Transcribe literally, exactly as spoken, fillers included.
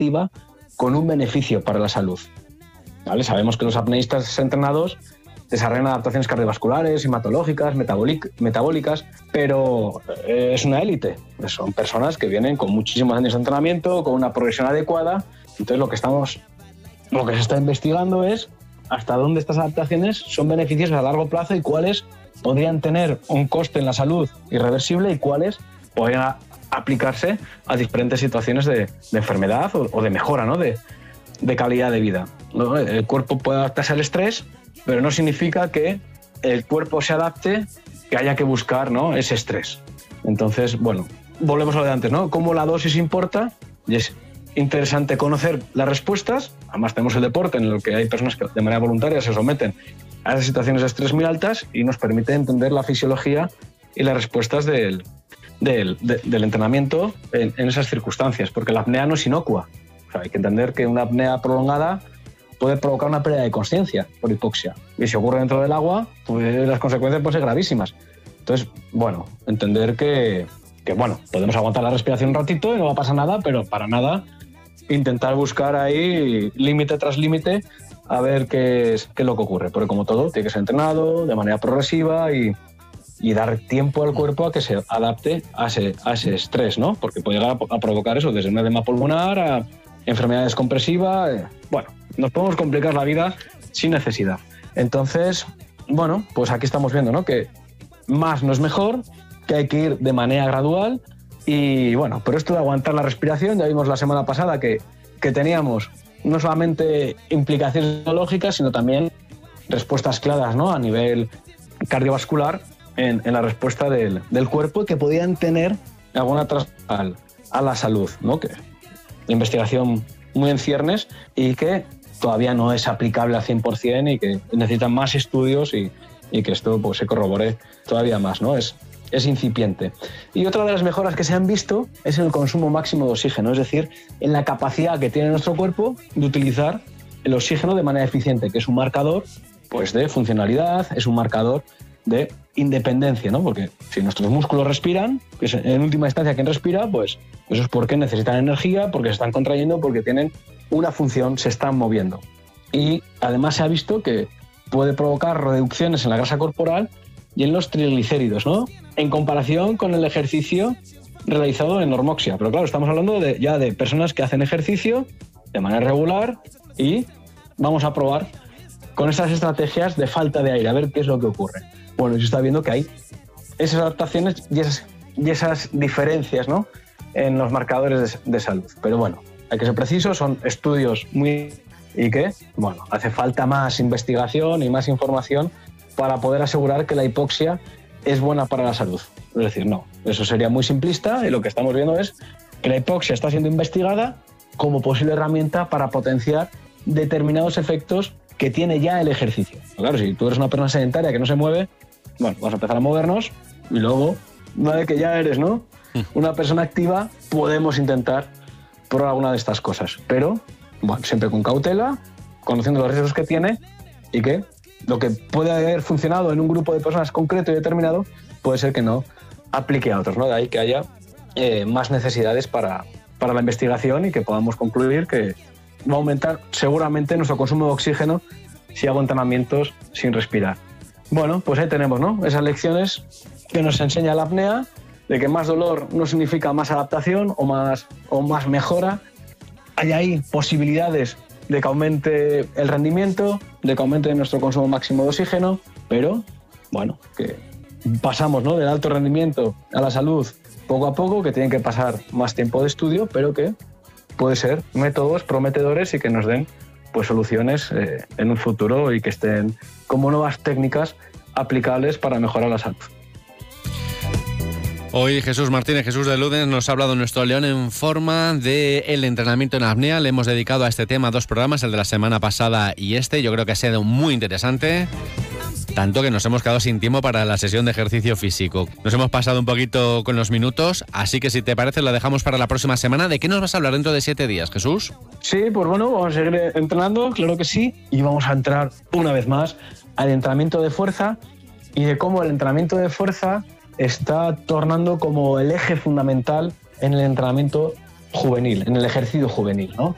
activa con un beneficio para la salud. ¿Vale? Sabemos que los apneístas entrenados desarrollan adaptaciones cardiovasculares, hematológicas, metabólicas, pero es una élite. Son personas que vienen con muchísimos años de entrenamiento, con una progresión adecuada. Entonces lo que estamos, lo que se está investigando es hasta dónde estas adaptaciones son beneficiosas a largo plazo y cuáles podrían tener un coste en la salud irreversible y cuáles podrían aplicarse a diferentes situaciones de, de enfermedad o, o de mejora, ¿no? de, de calidad de vida, ¿no? El cuerpo puede adaptarse al estrés, pero no significa que el cuerpo se adapte, que haya que buscar, ¿no?, ese estrés. Entonces, bueno, volvemos a lo de antes, ¿no? Cómo la dosis importa, y es interesante conocer las respuestas. Además tenemos el deporte en el que hay personas que de manera voluntaria se someten a esas situaciones de estrés muy altas y nos permite entender la fisiología y las respuestas del, del, de, del entrenamiento en, en esas circunstancias, porque la apnea no es inocua. O sea, hay que entender que una apnea prolongada puede provocar una pérdida de consciencia por hipoxia. Y si ocurre dentro del agua, pues las consecuencias pueden ser gravísimas. Entonces, bueno, entender que, que bueno, podemos aguantar la respiración un ratito y no va a pasar nada, pero para nada intentar buscar ahí límite tras límite a ver qué es, qué es lo que ocurre. Porque como todo, tiene que ser entrenado de manera progresiva y, y dar tiempo al cuerpo a que se adapte a ese, a ese estrés, ¿no? Porque puede llegar a, a provocar eso, desde un edema pulmonar a enfermedad descompresiva. Eh, bueno, nos podemos complicar la vida sin necesidad. Entonces, bueno, pues aquí estamos viendo, ¿no?, que más no es mejor, que hay que ir de manera gradual y, bueno, pero esto de aguantar la respiración, ya vimos la semana pasada que, que teníamos no solamente implicaciones biológicas, sino también respuestas claras, ¿no?, a nivel cardiovascular en, en la respuesta del, del cuerpo que podían tener alguna trascendencia a la salud, ¿no?, que investigación muy en ciernes y que todavía no es aplicable al cien por ciento y que necesitan más estudios y, y que esto pues se corrobore todavía más, ¿no? Es, es incipiente. Y otra de las mejoras que se han visto es en el consumo máximo de oxígeno, es decir, en la capacidad que tiene nuestro cuerpo de utilizar el oxígeno de manera eficiente, que es un marcador pues, de funcionalidad, es un marcador de independencia, ¿no? Porque si nuestros músculos respiran, que es en última instancia quien respira, pues eso es porque necesitan energía, porque se están contrayendo, porque tienen una función, se están moviendo. Y además se ha visto que puede provocar reducciones en la grasa corporal y en los triglicéridos, ¿no?, en comparación con el ejercicio realizado en normoxia. Pero claro, estamos hablando de, ya de personas que hacen ejercicio de manera regular y vamos a probar con esas estrategias de falta de aire, a ver qué es lo que ocurre. Bueno, se está viendo que hay esas adaptaciones y esas, y esas diferencias, ¿no?, en los marcadores de, de salud. Pero bueno, hay que ser precisos, son estudios muy... y que, bueno, hace falta más investigación y más información para poder asegurar que la hipoxia es buena para la salud. Es decir, no, eso sería muy simplista y lo que estamos viendo es que la hipoxia está siendo investigada como posible herramienta para potenciar determinados efectos que tiene ya el ejercicio. Claro, si tú eres una persona sedentaria que no se mueve, bueno, vas a empezar a movernos y luego, una vez que ya eres, ¿no?, una persona activa, podemos intentar probar alguna de estas cosas. Pero, bueno, siempre con cautela, conociendo los riesgos que tiene y que lo que puede haber funcionado en un grupo de personas concreto y determinado puede ser que no aplique a otros, ¿no? De ahí que haya eh, más necesidades para, para la investigación y que podamos concluir que va a aumentar seguramente nuestro consumo de oxígeno si hago entrenamientos sin respirar. Bueno, pues ahí tenemos, ¿no?, esas lecciones que nos enseña la apnea, de que más dolor no significa más adaptación o más, o más mejora. Hay ahí posibilidades de que aumente el rendimiento, de que aumente nuestro consumo máximo de oxígeno, pero, bueno, que pasamos, ¿no?, del alto rendimiento a la salud poco a poco, que tienen que pasar más tiempo de estudio, pero que puede ser métodos prometedores y que nos den pues, soluciones eh, en un futuro y que estén como nuevas técnicas aplicables para mejorar la salud. Hoy Jesús Martínez, Jesús de Ludens, nos ha hablado nuestro león en forma del entrenamiento en apnea. Le hemos dedicado a este tema dos programas, el de la semana pasada y este. Yo creo que ha sido muy interesante, tanto que nos hemos quedado sin tiempo para la sesión de ejercicio físico. Nos hemos pasado un poquito con los minutos, así que si te parece lo dejamos para la próxima semana. ¿De qué nos vas a hablar dentro de siete días, Jesús? Sí, pues bueno, vamos a seguir entrenando, claro que sí, y vamos a entrar una vez más al entrenamiento de fuerza y de cómo el entrenamiento de fuerza está tornando como el eje fundamental en el entrenamiento juvenil, en el ejercicio juvenil, ¿no?